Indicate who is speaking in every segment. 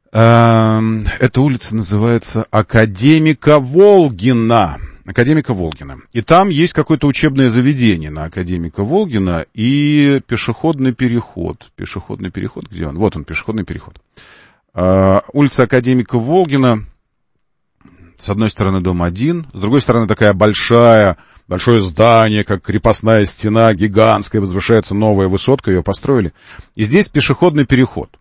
Speaker 1: Эта улица называется Академика Волгина. Академика Волгина. И там есть какое-то учебное заведение на Академика Волгина и пешеходный переход. Пешеходный переход, где он? Вот он, пешеходный переход. Улица Академика Волгина. С одной стороны дом 1, с другой стороны такая большое здание, как крепостная стена, гигантская, возвышается новая высотка, ее построили. И здесь пешеходный переход.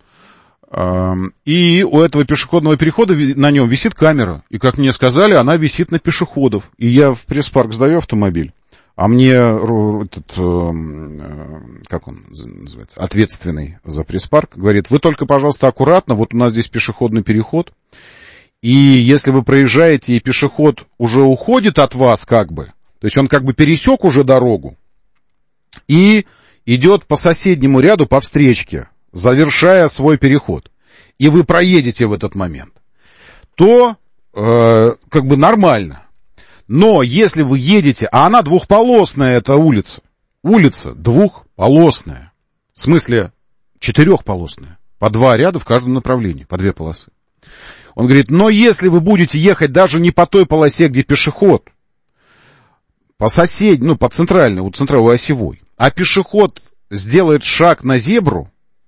Speaker 1: И у этого пешеходного перехода на нем висит камера. И, как мне сказали, она висит на пешеходов. И я в пресс-парк сдаю автомобиль, а мне этот, как он называется, ответственный за пресс-парк, говорит: вы только, пожалуйста, аккуратно, вот у нас здесь пешеходный переход. И если вы проезжаете, и пешеход уже уходит от вас как бы, то есть он как бы пересек уже дорогу и идет по соседнему ряду по встречке, завершая свой переход, и вы проедете в этот момент, то как бы нормально. Но если вы едете, а она двухполосная, эта улица двухполосная, в смысле четырехполосная, по 2 ряда в каждом направлении, по 2 полосы. Он говорит: но если вы будете ехать даже не по той полосе, где пешеход, по соседней, по центральной, у центровой осевой, а пешеход сделает шаг на зебру,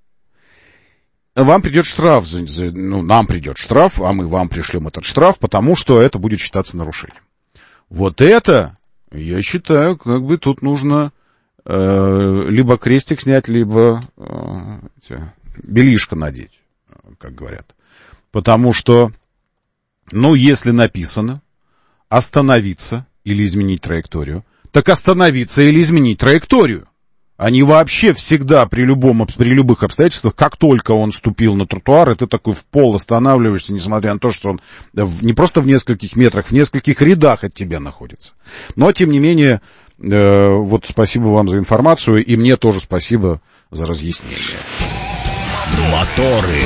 Speaker 1: вам придет штраф, нам придет штраф, а мы вам пришлем этот штраф, потому что это будет считаться нарушением. Вот это, я считаю, как бы тут нужно либо крестик снять, либо белишко надеть, как говорят. Потому что, если написано остановиться или изменить траекторию, так остановиться или изменить траекторию. Они вообще всегда при любых обстоятельствах, как только он ступил на тротуар, и ты такой в пол останавливаешься, несмотря на то, что он не просто в нескольких метрах, в нескольких рядах от тебя находится. Но, тем не менее, вот спасибо вам за информацию, и мне тоже спасибо за разъяснение.
Speaker 2: Моторы.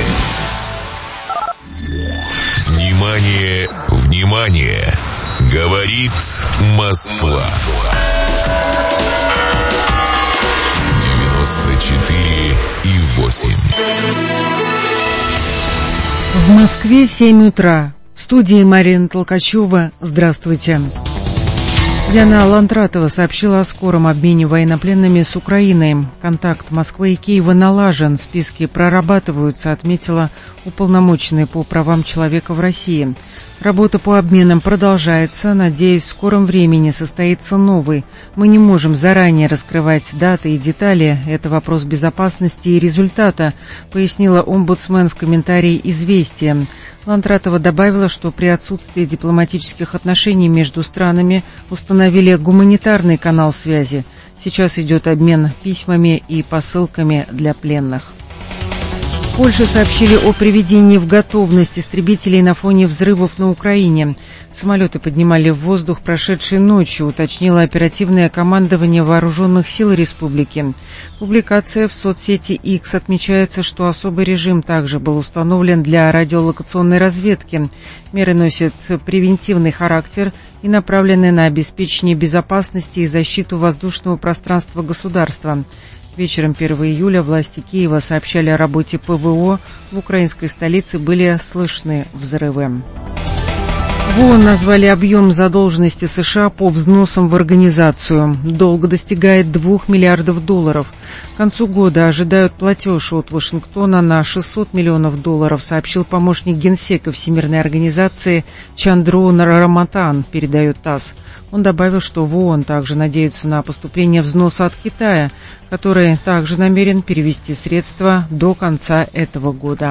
Speaker 2: Внимание, внимание! Говорит Москва. 94,8.
Speaker 3: В Москве 7 утра. В студии Марина Толкачева. Здравствуйте. Диана Лантратова сообщила о скором обмене военнопленными с Украиной. Контакт Москвы и Киева налажен, списки прорабатываются, отметила уполномоченная по правам человека в России. Работа по обменам продолжается, надеюсь, в скором времени состоится новый. Мы не можем заранее раскрывать даты и детали, это вопрос безопасности и результата, пояснила омбудсмен в комментарии «Известия». Лантратова добавила, что при отсутствии дипломатических отношений между странами установили гуманитарный канал связи. Сейчас идет обмен письмами и посылками для пленных. В Польше сообщили о приведении в готовность истребителей на фоне взрывов на Украине. Самолеты поднимали в воздух прошедшей ночью, уточнило оперативное командование Вооруженных сил Республики. Публикация в соцсети X отмечается, что особый режим также был установлен для радиолокационной разведки. Меры носят превентивный характер и направлены на обеспечение безопасности и защиту воздушного пространства государства. Вечером 1 июля власти Киева сообщали о работе ПВО. В украинской столице были слышны взрывы. В ООН назвали объем задолженности США по взносам в организацию. Долг достигает $2 миллиардов. К концу года ожидают платеж от Вашингтона на $600 миллионов, сообщил помощник генсека Всемирной организации Чандру Нараматан, передает ТАСС. Он добавил, что в ООН также надеются на поступление взноса от Китая, который также намерен перевести средства до конца этого года.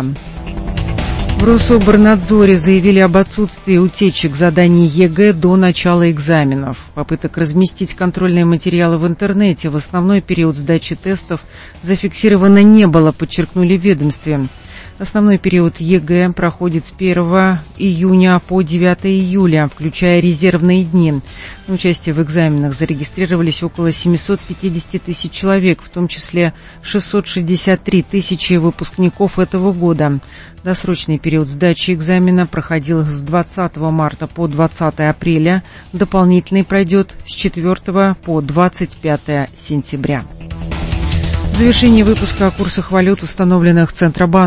Speaker 3: В Рособорнадзоре заявили об отсутствии утечек заданий ЕГЭ до начала экзаменов. Попыток разместить контрольные материалы в интернете в основной период сдачи тестов зафиксировано не было, подчеркнули в ведомстве. Основной период ЕГЭ проходит с 1 июня по 9 июля, включая резервные дни. На участие в экзаменах зарегистрировались около 750 тысяч человек, в том числе 663 тысячи выпускников этого года. Досрочный период сдачи экзамена проходил с 20 марта по 20 апреля, дополнительный пройдет с 4 по 25 сентября. В завершении выпуска о курсах валют, установленных Центробанком.